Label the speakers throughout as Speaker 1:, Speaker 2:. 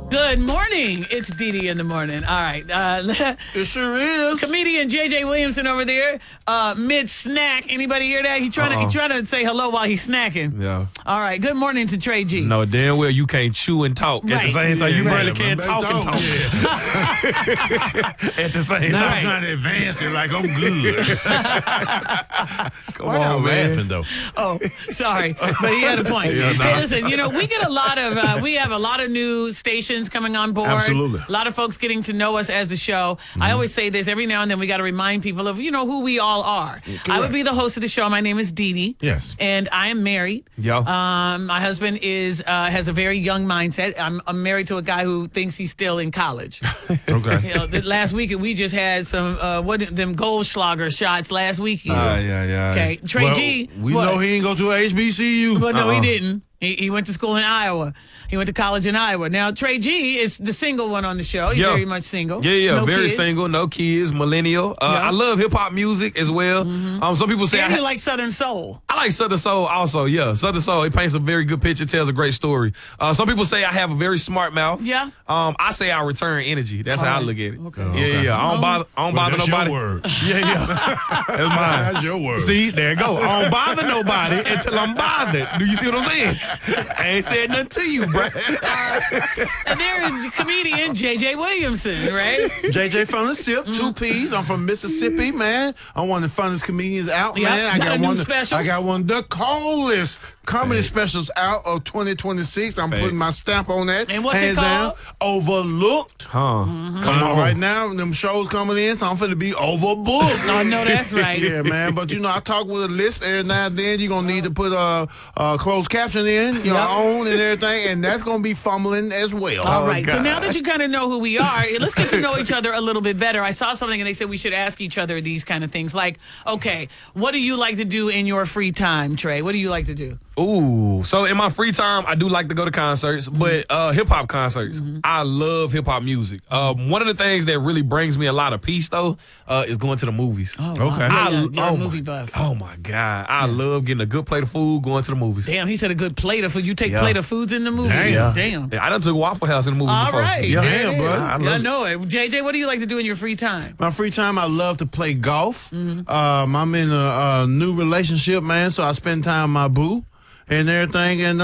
Speaker 1: Good morning. It's Dee Dee in the morning. All right.
Speaker 2: It sure is.
Speaker 1: Comedian J.J. Williamson over there, mid-snack. Anybody hear that? He trying to say hello while he's snacking.
Speaker 3: Yeah.
Speaker 1: All right. Good morning to Trey G.
Speaker 3: No, damn well you can't chew and talk at the same time. You really can't talk and talk. At the same time.
Speaker 2: I'm trying to advance it like I'm good.
Speaker 3: Come on, man.
Speaker 2: laughing though?
Speaker 1: Oh, sorry, but he had a point. Hey, listen, we get a lot of we have a lot of new stations coming on board.
Speaker 2: Absolutely.
Speaker 1: A lot of folks getting to know us as a show. I always say this every now and then. We got to remind people of who we all are. I would be the host of the show. My name is Dee Dee.
Speaker 2: Yes.
Speaker 1: And I am married.
Speaker 3: Yeah.
Speaker 1: My husband is has a very young mindset. I'm married to a guy who thinks he's still in college.
Speaker 2: Okay.
Speaker 1: Last weekend we just had some them Goldschlager shots last weekend.
Speaker 3: Yeah.
Speaker 1: Okay, Trey G.
Speaker 2: We know he ain't go to HBCU.
Speaker 1: Well, no, he didn't. He went to school in Iowa. He went to college in Iowa. Now, Trey G is the single one on the show. He's very much single.
Speaker 3: Yeah,
Speaker 1: No
Speaker 3: very
Speaker 1: kids.
Speaker 3: single, no kids, millennial. I love hip-hop music as well. Some people say
Speaker 1: And you like Southern Soul.
Speaker 3: I like Southern Soul also, yeah. Southern Soul, it paints a very good picture, tells a great story. Some people say I have a very smart mouth.
Speaker 1: Yeah.
Speaker 3: I say I return energy. That's how I look at it.
Speaker 1: Okay.
Speaker 3: Yeah. I don't bother
Speaker 2: that's
Speaker 3: nobody.
Speaker 2: Your word.
Speaker 3: Yeah. That's mine.
Speaker 2: That's your word.
Speaker 3: See, there you go. I don't bother nobody until I'm bothered. Do you see what I'm saying? I ain't said nothing to you, bro.
Speaker 1: And there is comedian J.J. Williamson, right?
Speaker 2: JJ from the SIP, 2 P's. I'm from Mississippi, man. I'm one of the funnest comedians out,
Speaker 1: Yeah,
Speaker 2: man.
Speaker 1: got a new special?
Speaker 2: I got one of the coldest comedy specials out of 2026. I'm putting my stamp on that.
Speaker 1: And what's it
Speaker 2: Hands down.
Speaker 1: called?
Speaker 2: Overlooked.
Speaker 3: Come
Speaker 2: on. Right now, them shows coming in, so I'm finna be overbooked.
Speaker 1: I know that's right.
Speaker 2: Yeah, man. But I talk with a lisp every now and then. You're gonna need to put a closed caption in your own and everything, and that's gonna be fumbling as well.
Speaker 1: All right. So now that you kind of know who we are, let's get to know each other a little bit better. I saw something and they said we should ask each other these kind of things. Like, okay, what do you like to do in your free time, Trey? What do you like to do?
Speaker 3: Ooh, so in my free time, I do like to go to concerts, but hip-hop concerts. I love hip-hop music. One of the things that really brings me a lot of peace, though, is going to the movies.
Speaker 1: Oh, okay. You're a movie buff.
Speaker 3: Oh, my God. I love getting a good plate of food, going to the movies.
Speaker 1: Damn, he said a good plate of food. You take plate of foods in the movies? Damn.
Speaker 3: Yeah, I done took Waffle House in the movie
Speaker 1: All
Speaker 3: before.
Speaker 1: right.
Speaker 3: Yeah,
Speaker 1: Damn,
Speaker 3: bro.
Speaker 1: I know it. JJ, what do you like to do in your free time?
Speaker 2: My free time, I love to play golf. I'm in a new relationship, man, so I spend time with my boo and everything, and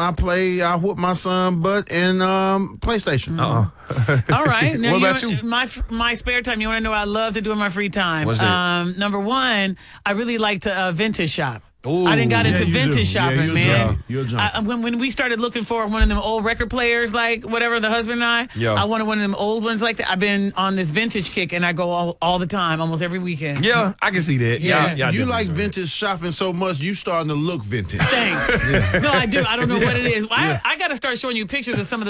Speaker 2: I whoop my son butt in PlayStation.
Speaker 1: All right. Now,
Speaker 3: What about you?
Speaker 1: My spare time, you want to know what I love to do in my free time?
Speaker 3: What's that?
Speaker 1: Number one, I really like to vintage shop.
Speaker 3: Ooh,
Speaker 1: I done got into
Speaker 2: you
Speaker 1: vintage
Speaker 2: do.
Speaker 1: shopping,
Speaker 2: you're
Speaker 1: man.
Speaker 2: You're a junkie.
Speaker 1: When we started looking for one of them old record players, like whatever, the husband and I, I wanted one of them old ones like that. I've been on this vintage kick, and I go all the time, almost every weekend.
Speaker 3: Yeah, I can see that. Yeah,
Speaker 2: you like vintage shopping so much, you starting to look vintage.
Speaker 1: Thanks. No, I do. I don't know what it is. I got to start showing you pictures of some of the